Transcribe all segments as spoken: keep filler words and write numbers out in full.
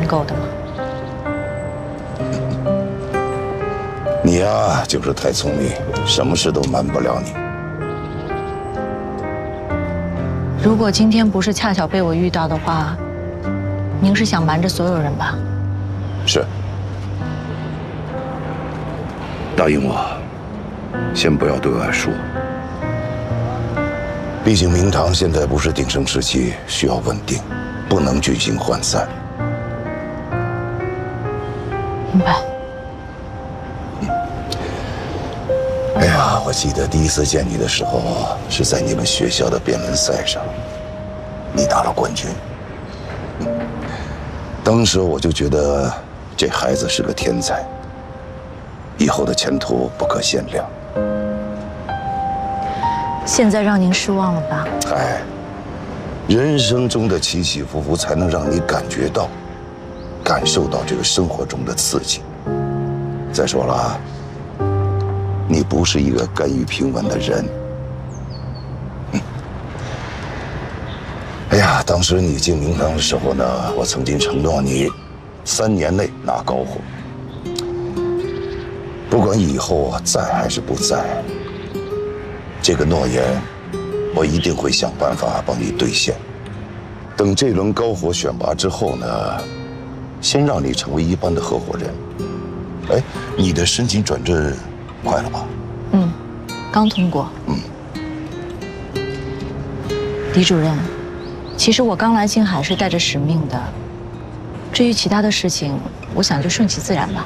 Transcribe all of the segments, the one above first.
够的吗？ 你呀，就是太聪明，什么事都瞒不了你。 如果今天不是恰巧被我遇到的话，您是想瞒着所有人吧？ 是。答应我，先不要对外说。毕竟明堂现在不是鼎盛时期，需要稳定，不能举行涣散。 明白。 哎呀，我记得第一次见你的时候，是在你们学校的辩论赛上，你拿了冠军。当时我就觉得这孩子是个天才，以后的前途不可限量。 现在让您失望了吧？ 哎，人生中的起起伏伏，才能让你感觉到、感受到这个生活中的刺激。再说了，你不是一个甘于平稳的人。嗯。哎呀，当时你进明堂的时候呢，我曾经承诺你，三年内拿高火。不管以后在还是不在，这个诺言，我一定会想办法帮你兑现。等这轮高火选拔之后呢，先让你成为一般的合伙人。哎，你的申请转正快了吧？ 嗯，刚通过。 嗯。 李主任，其实我刚来青海是带着使命的。至于其他的事情，我想就顺其自然吧。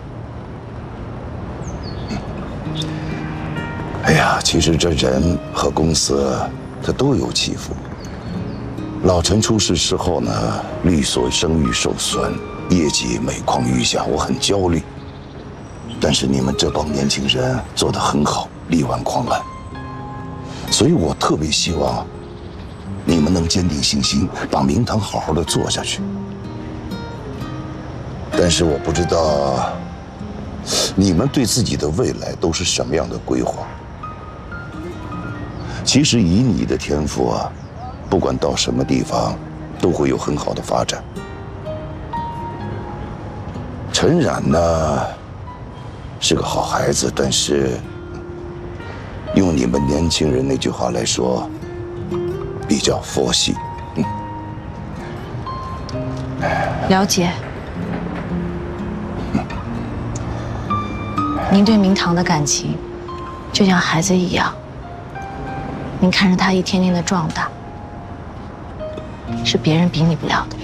哎呀，其实这人和公司，它都有起伏。老陈出事之后呢，律所声誉受损，业绩每况愈下，我很焦虑。但是你们这帮年轻人做得很好，力挽狂澜。所以我特别希望你们能坚定信心，把明堂好好的做下去。但是我不知道你们对自己的未来都是什么样的规划。其实以你的天赋啊，不管到什么地方，都会有很好的发展。陈冉呢，是个好孩子，但是用你们年轻人那句话来说，比较佛系。嗯， 了解。您对明堂的感情，就像孩子一样。您看着他一天天的壮大，是别人比拟不了的。